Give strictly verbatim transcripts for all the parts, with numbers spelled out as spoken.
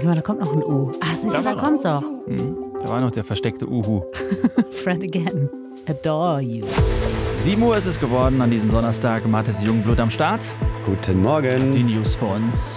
denke mal, da kommt noch ein U. Ach, siehst du, da kommt's auch. Mhm. Da war noch der versteckte Uhu. Friend again. Adore you. sieben Uhr ist es geworden an diesem Donnerstag. Mathis Jungblut am Start. Guten Morgen. Die News für uns.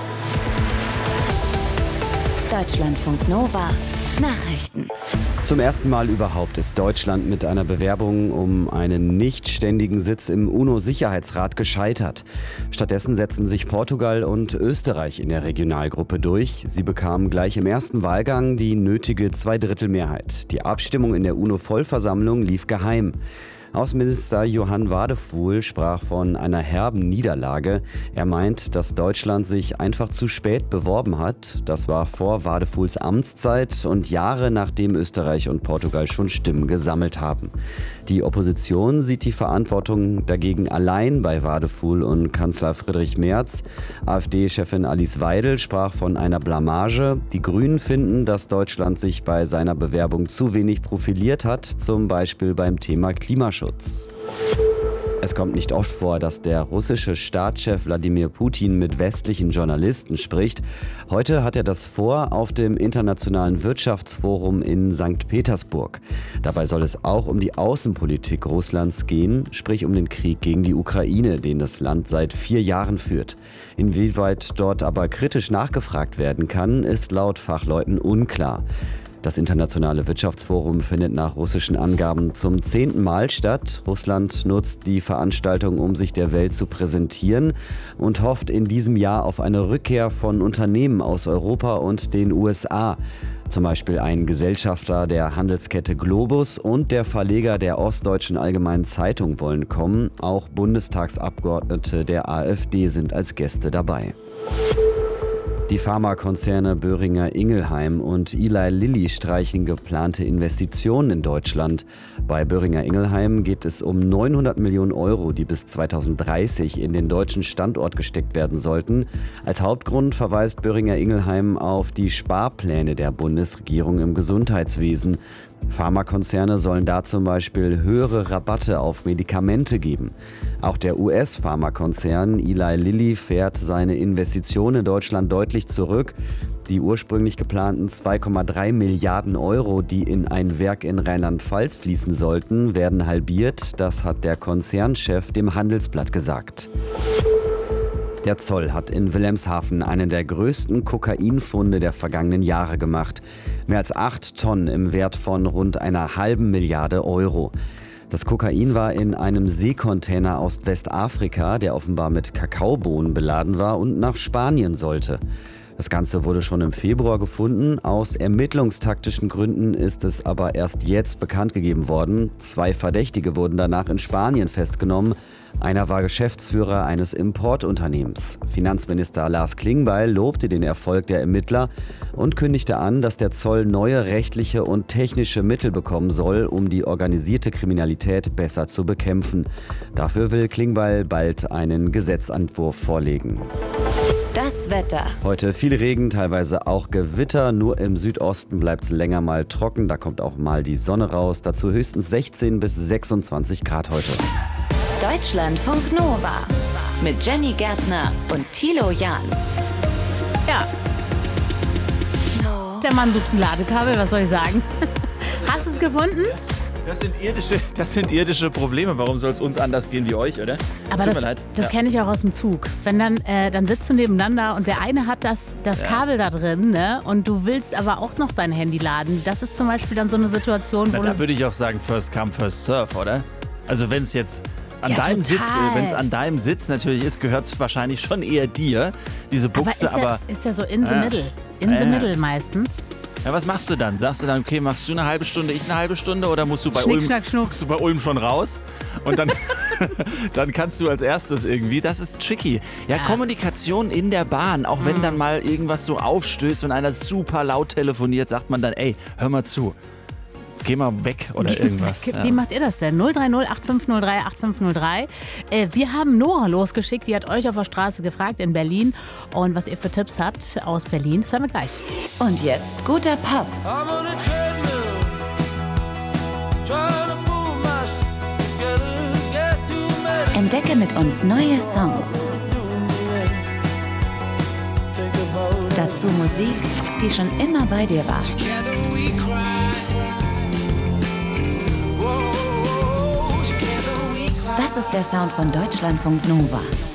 Deutschlandfunk Nova. Nachrichten. Zum ersten Mal überhaupt ist Deutschland mit einer Bewerbung um einen nicht ständigen Sitz im UNO-Sicherheitsrat gescheitert. Stattdessen setzten sich Portugal und Österreich in der Regionalgruppe durch. Sie bekamen gleich im ersten Wahlgang die nötige Zweidrittelmehrheit. Die Abstimmung in der UNO-Vollversammlung lief geheim. Außenminister Johann Wadephul sprach von einer herben Niederlage. Er meint, dass Deutschland sich einfach zu spät beworben hat. Das war vor Wadephuls Amtszeit und Jahre nachdem Österreich und Portugal schon Stimmen gesammelt haben. Die Opposition sieht die Verantwortung dagegen allein bei Wadephul und Kanzler Friedrich Merz. AfD-Chefin Alice Weidel sprach von einer Blamage. Die Grünen finden, dass Deutschland sich bei seiner Bewerbung zu wenig profiliert hat, zum Beispiel beim Thema Klimaschutz. Es kommt nicht oft vor, dass der russische Staatschef Wladimir Putin mit westlichen Journalisten spricht. Heute hat er das vor auf dem Internationalen Wirtschaftsforum in Sankt Petersburg. Dabei soll es auch um die Außenpolitik Russlands gehen, sprich um den Krieg gegen die Ukraine, den das Land seit vier Jahren führt. Inwieweit dort aber kritisch nachgefragt werden kann, ist laut Fachleuten unklar. Das Internationale Wirtschaftsforum findet nach russischen Angaben zum zehnten Mal statt. Russland nutzt die Veranstaltung, um sich der Welt zu präsentieren und hofft in diesem Jahr auf eine Rückkehr von Unternehmen aus Europa und den U S A. Zum Beispiel ein Gesellschafter der Handelskette Globus und der Verleger der Ostdeutschen Allgemeinen Zeitung wollen kommen. Auch Bundestagsabgeordnete der AfD sind als Gäste dabei. Die Pharmakonzerne Boehringer Ingelheim und Eli Lilly streichen geplante Investitionen in Deutschland. Bei Boehringer Ingelheim geht es um neunhundert Millionen Euro, die bis zweitausenddreißig in den deutschen Standort gesteckt werden sollten. Als Hauptgrund verweist Boehringer Ingelheim auf die Sparpläne der Bundesregierung im Gesundheitswesen. Pharmakonzerne sollen da zum Beispiel höhere Rabatte auf Medikamente geben. Auch der U S-Pharmakonzern Eli Lilly fährt seine Investitionen in Deutschland deutlich zurück. Die ursprünglich geplanten zwei Komma drei Milliarden Euro, die in ein Werk in Rheinland-Pfalz fließen sollten, werden halbiert. Das hat der Konzernchef dem Handelsblatt gesagt. Der Zoll hat in Wilhelmshaven einen der größten Kokainfunde der vergangenen Jahre gemacht. Mehr als acht Tonnen im Wert von rund einer halben Milliarde Euro. Das Kokain war in einem Seekontainer aus Westafrika, der offenbar mit Kakaobohnen beladen war und nach Spanien sollte. Das Ganze wurde schon im Februar gefunden. Aus ermittlungstaktischen Gründen ist es aber erst jetzt bekannt gegeben worden. Zwei Verdächtige wurden danach in Spanien festgenommen. Einer war Geschäftsführer eines Importunternehmens. Finanzminister Lars Klingbeil lobte den Erfolg der Ermittler und kündigte an, dass der Zoll neue rechtliche und technische Mittel bekommen soll, um die organisierte Kriminalität besser zu bekämpfen. Dafür will Klingbeil bald einen Gesetzentwurf vorlegen. Das Wetter. Heute viel Regen, teilweise auch Gewitter. Nur im Südosten bleibt es länger mal trocken. Da kommt auch mal die Sonne raus. Dazu höchstens sechzehn bis sechsundzwanzig Grad heute. Deutschlandfunk Nova. Mit Jenny Gärtner und Thilo Jahn. Ja. Der Mann sucht ein Ladekabel, was soll ich sagen? Hast du es gefunden? Das sind irdische, das sind irdische Probleme. Warum soll es uns anders gehen wie euch, oder? Aber Tut das, mir leid. das Ja. kenne ich auch aus dem Zug. Wenn dann, äh, dann sitzt du nebeneinander und der eine hat das, das Ja. Kabel da drin, ne? Und du willst aber auch noch dein Handy laden. Das ist zum Beispiel dann so eine Situation, wo Na, da du... würde ich auch sagen, first come, first serve, oder? Also wenn es jetzt an Ja, deinem total. Sitz, wenn es an deinem Sitz natürlich ist, gehört es wahrscheinlich schon eher dir, diese aber Buchse, ist ja, aber, ist ja so in the Ja. middle. In the Ja. middle meistens. ja, was machst du dann? Sagst du dann, okay, machst du eine halbe Stunde, ich eine halbe Stunde oder musst du bei Schnick, Ulm, schnack, schnuck. musst du bei Ulm schon raus und dann, dann kannst du als erstes irgendwie, das ist tricky. Ja, Ja. Kommunikation in der Bahn, auch wenn dann mal irgendwas so aufstößt und einer super laut telefoniert, sagt man dann, ey, hör mal zu. Geh mal weg oder irgendwas. Wie Ja. macht ihr das denn? null drei null acht fünf null drei acht fünf null drei. Äh, wir haben Nora losgeschickt, die hat euch auf der Straße gefragt in Berlin. Und was ihr für Tipps habt aus Berlin, das hören wir gleich. Und jetzt guter Pop. Entdecke mit uns neue Songs. Think about Dazu Musik, die schon immer bei dir war. Das ist der Sound von Deutschlandfunk Nova.